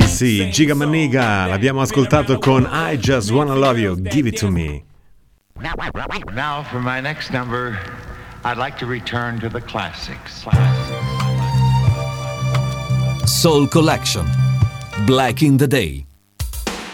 Sì, Giga Maniga, l'abbiamo ascoltato con I Just Wanna Love You, Give It To Me. Now for my next number, I'd like to return to the classics. Soul Collection, Black in the Day.